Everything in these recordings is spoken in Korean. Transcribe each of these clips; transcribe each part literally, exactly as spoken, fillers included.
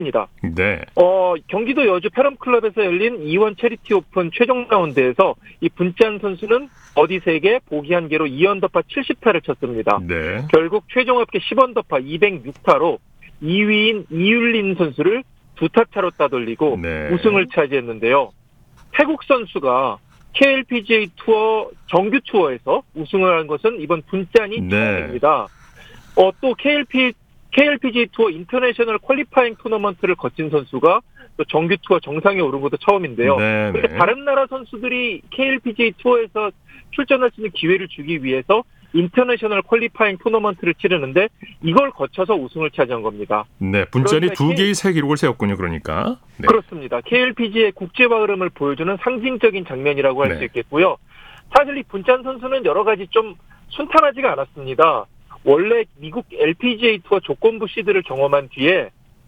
했습니다. 네. 어, 경기도 여주 패럼클럽에서 열린 이원 체리티 오픈 최종 라운드에서 이 분짠 선수는 버디 세 개, 보기 한 개로 이 언더파 칠십 타를 쳤습니다. 네. 결국 최종 합계 십 언더파 이백육 타로 이 위인 이율린 선수를 두 타 차로 따돌리고 네. 우승을 차지했는데요. 태국 선수가 케이엘피지에이 투어 정규 투어에서 우승을 한 것은 이번 분짠이 네. 처음입니다. 어, 또 케이엘피, 케이엘피지에이 투어 인터내셔널 퀄리파잉 토너먼트를 거친 선수가 또 정규 투어 정상에 오른 것도 처음인데요. 네, 그런데 네. 다른 나라 선수들이 케이엘피지에이 투어에서 출전할 수 있는 기회를 주기 위해서 인터내셔널 퀄리파잉 토너먼트를 치르는데 이걸 거쳐서 우승을 차지한 겁니다. 네, 분짠이 그런데 두 K- 개의 새 기록을 세웠군요. 그러니까. 네. 그렇습니다. 케이엘피지에이 국제화 흐름을 보여주는 상징적인 장면이라고 할 수 네. 있겠고요. 사실 이 분짠 선수는 여러 가지 좀 순탄하지가 않았습니다. 원래 미국 엘피지에이 투어 조건부 시드를 경험한 뒤에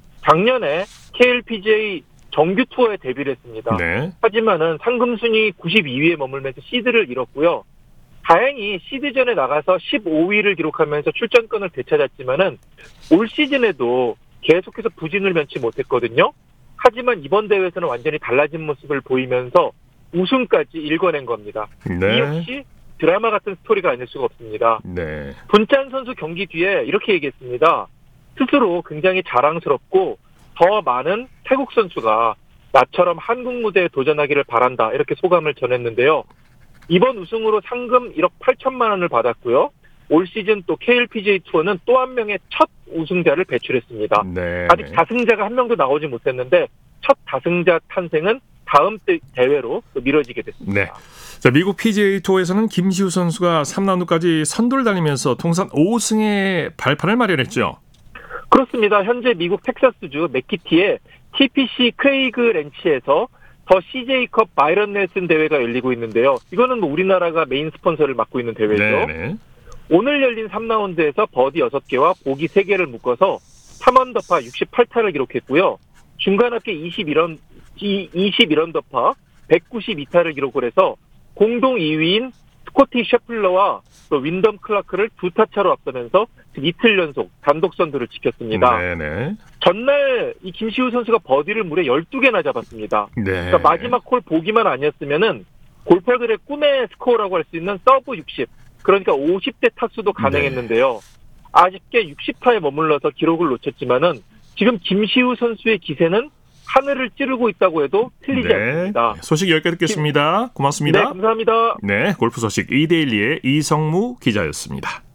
작년에 케이엘피지에이 정규 투어에 데뷔를 했습니다. 네. 하지만은 상금 순위 구십이 위에 머물면서 시드를 잃었고요. 다행히 시드전에 나가서 십오 위를 기록하면서 출전권을 되찾았지만은 올 시즌에도 계속해서 부진을 면치 못했거든요. 하지만 이번 대회에서는 완전히 달라진 모습을 보이면서 우승까지 일궈낸 겁니다. 네. 이 역시 드라마 같은 스토리가 아닐 수가 없습니다. 네. 분짠 선수 경기 뒤에 이렇게 얘기했습니다. 스스로 굉장히 자랑스럽고 더 많은 태국 선수가 나처럼 한국 무대에 도전하기를 바란다. 이렇게 소감을 전했는데요. 이번 우승으로 상금 일억 팔천만 원을 받았고요. 올 시즌 또 케이엘피지에이 투어는 또 한 명의 첫 우승자를 배출했습니다. 네. 아직 다승자가 한 명도 나오지 못했는데 첫 다승자 탄생은 다음 대- 대회로 또 미뤄지게 됐습니다. 네. 자, 미국 피지에이 투어에서는 김시우 선수가 삼 라운드까지 선두를 달리면서 통산 오 승의 발판을 마련했죠. 그렇습니다. 현재 미국 텍사스주 맥키티의 티피씨 크레이그 렌치에서 더 씨제이컵 바이런 넬슨 대회가 열리고 있는데요. 이거는 뭐 우리나라가 메인 스폰서를 맡고 있는 대회죠. 네, 네. 오늘 열린 삼 라운드에서 버디 여섯 개와 보기 세 개를 묶어서 삼 언더파 육십팔 타를 기록했고요. 중간 합계 이십일 언, 이십일 언더파 백구십이 타를 기록을 해서 공동 이 위인 스코티 셰플러와 또 윈덤 클라크를 두 타 차로 앞서면서 이틀 연속 단독 선두를 지켰습니다. 네, 네. 전날 이 김시우 선수가 버디를 무려 열두 개나 잡았습니다. 네. 그러니까 마지막 홀 보기만 아니었으면은 골퍼들의 꿈의 스코어라고 할 수 있는 서브 육십, 그러니까 오십 대 타수도 가능했는데요. 아쉽게 육십 타에 머물러서 기록을 놓쳤지만은 지금 김시우 선수의 기세는 하늘을 찌르고 있다고 해도 틀리지 네. 않습니다. 소식 열 개 듣겠습니다. 고맙습니다. 네, 감사합니다. 네, 골프 소식 이데일리의 이성무 기자였습니다.